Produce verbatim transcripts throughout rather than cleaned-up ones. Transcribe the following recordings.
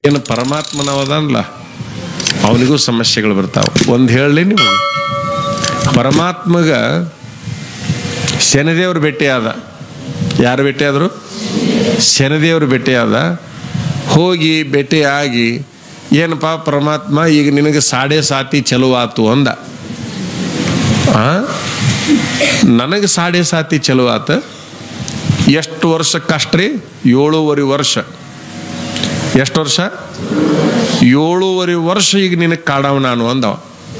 ಇನ್ನು ಪರಮಾತ್ಮನವದಲ್ಲ ಅವನಿಗೂ ಸಮಸ್ಯೆಗಳು ಬರ್ತಾವೆ. ಒಂದು ಹೇಳಲಿ ನೀವು, ಪರಮಾತ್ಮಗ ಶನಿದೇವ್ರು ಭೇಟಿಯಾದ. ಯಾರು ಭೇಟಿಯಾದರು? ಶನಿದೇವ್ರು ಭೇಟಿಯಾದ. ಹೋಗಿ ಭೇಟಿಯಾಗಿ ಏನಪ್ಪ ಪರಮಾತ್ಮ ಈಗ ನಿನಗೆ ಸಾಡೆ ಸಾತಿ ಚಲೋ ಆತು ಅಂದ. ಆ ನನಗೆ ಸಾಡೆ ಸಾತಿ ಚಲೋ ಆತ. ಎಷ್ಟು ವರ್ಷಕ್ಕಷ್ಟ್ರಿ? ಏಳೂವರೆ ವರ್ಷ. ಎಷ್ಟು ವರ್ಷ? ಏಳೂವರೆ ವರ್ಷ ಈಗ ನಿನಗೆ ಕಾಡವ ನಾನು ಅಂದವ.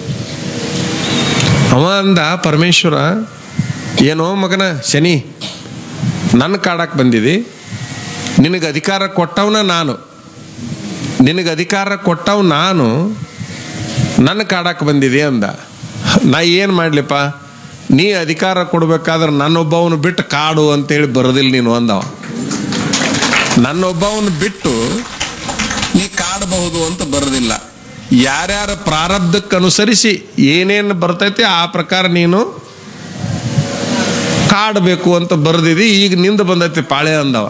ಅವ ಅಂದ ಪರಮೇಶ್ವರ, ಏನೋ ಮಗನ ಶನಿ, ನನ್ನ ಕಾಡಕ್ಕೆ ಬಂದಿದೆ, ನಿನಗೆ ಅಧಿಕಾರ ಕೊಟ್ಟವನ ನಾನು, ನಿನಗೆ ಅಧಿಕಾರ ಕೊಟ್ಟವ್ ನಾನು, ನನ್ನ ಕಾಡಕ್ಕೆ ಬಂದಿದೆ ಅಂದ. ನಾ ಏನು ಮಾಡಲಿಪ್ಪ, ನೀ ಅಧಿಕಾರ ಕೊಡ್ಬೇಕಾದ್ರೆ ನನ್ನೊಬ್ಬವನು ಬಿಟ್ಟು ಕಾಡು ಅಂತೇಳಿ ಬರೋದಿಲ್ಲ ನೀನು ಅಂದವ. ನನ್ನೊಬ್ಬವನು ಬಿಟ್ಟು ನೀ ಕಾಡಬಹುದು ಅಂತ ಬರೋದಿಲ್ಲ. ಯಾರ್ಯಾರ ಪ್ರಾರಬ್ಧಕ್ಕನುಸರಿಸಿ ಏನೇನು ಬರ್ತೈತಿ ಆ ಪ್ರಕಾರ ನೀನು ಕಾಡಬೇಕು ಅಂತ ಬರೆದಿದಿ. ಈಗ ನಿಂದ ಬಂದೈತಿ ಪಾಳೆ ಅಂದವ.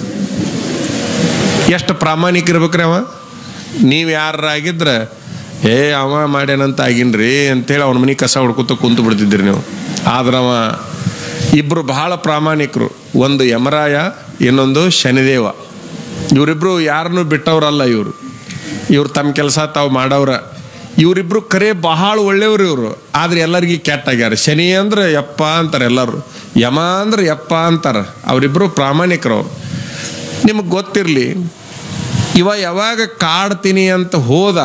ಎಷ್ಟು ಪ್ರಾಮಾಣಿಕ ಇರ್ಬೇಕ್ರಿ ಅವ. ನೀವು ಯಾರಾಗಿದ್ರೆ ಏ ಅವ ಮಾಡ್ಯಾನಂತ ಆಗಿನ್ರಿ ಅಂತೇಳಿ ಅವನ ಮನೆ ಕಸ ಹೊಡ್ಕೊತ ಕುಂತು ಬಿಡ್ತಿದ್ರಿ ನೀವು. ಆದ್ರೆ ಅವ ಇಬ್ಬರು ಬಹಳ ಪ್ರಾಮಾಣಿಕರು. ಒಂದು ಯಮರಾಯ, ಇನ್ನೊಂದು ಶನಿದೇವ. ಇವರಿಬ್ರು ಯಾರನ್ನೂ ಬಿಟ್ಟವ್ರಲ್ಲ. ಇವರು ಇವ್ರು ತಮ್ಮ ಕೆಲಸ ತಾವು ಮಾಡವ್ರ. ಇವರಿಬ್ರು ಕರೆ ಬಹಳ ಒಳ್ಳೆಯವ್ರು ಇವರು. ಆದ್ರೆ ಎಲ್ಲರಿಗೂ ಕೆಟ್ಟಾಗ್ಯಾರ. ಶನಿ ಅಂದ್ರೆ ಯಪ್ಪ ಅಂತಾರೆ ಎಲ್ಲರೂ, ಯಮ ಅಂದ್ರೆ ಯಪ್ಪ ಅಂತಾರೆ. ಅವರಿಬ್ರು ಪ್ರಾಮಾಣಿಕರವ್ರು. ನಿಮಗೆ ಗೊತ್ತಿರಲಿ, ಇವ ಯಾವಾಗ ಕಾಡ್ತೀನಿ ಅಂತ ಹೋದ,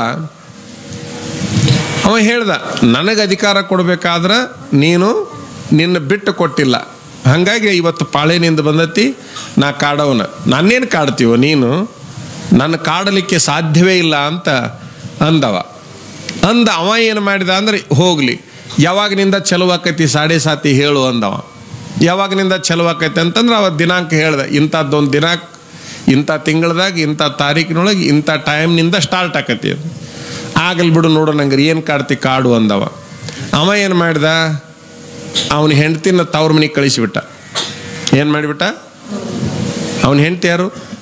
ಅವ ಹೇಳ್ದ ನನಗೆ ಅಧಿಕಾರ ಕೊಡ್ಬೇಕಾದ್ರೆ ನೀನು ನಿನ್ನ ಬಿಟ್ಟು ಕೊಟ್ಟಿಲ್ಲ, ಹಾಗಾಗಿ ಇವತ್ತು ಪಾಳೆನಿಂದ ಬಂದತಿ, ನಾ ಕಾಡವನ. ನಾನೇನು ಕಾಡ್ತೀವೋ ನೀನು, ನನ್ನ ಕಾಡಲಿಕ್ಕೆ ಸಾಧ್ಯವೇ ಇಲ್ಲ ಅಂತ ಅಂದವ. ಅಂದ ಅವ ಏನು ಮಾಡಿದ ಅಂದ್ರೆ, ಹೋಗ್ಲಿ ಯಾವಾಗಿನಿಂದ ಚಲೋ ಆಕೈತಿ ಸಾಡೆ ಸಾತಿ ಹೇಳು ಅಂದವ. ಯಾವಾಗಿನಿಂದ ಚಲೋ ಆಕೈತಿ ಅಂತಂದ್ರೆ ಅವ ದಿನಾಂಕ ಹೇಳ್ದ, ಇಂಥದ್ದೊಂದು ದಿನಾಂಕ, ಇಂಥ ತಿಂಗಳದಾಗ ಇಂಥ ತಾರೀಕಿನೊಳಗೆ ಇಂಥ ಟೈಮ್ನಿಂದ ಸ್ಟಾರ್ಟ್ ಆಕೈತಿ ಅದು. ಆಗಲ್ ಬಿಡು ನೋಡು ನಂಗೆ ಏನು ಕಾಡ್ತಿ ಕಾಡು ಅಂದವ. ಅವ ಏನು ಮಾಡ್ದ, ಅವನ ಹೆಂಡ್ತಿನ ತವ್ರ ಮನೆಗೆ ಕಳಿಸಿಬಿಟ್ಟ. ಏನು ಮಾಡಿಬಿಟ್ಟ? ಅವನ ಹೆಂಡ್ತಿ ಯಾರು?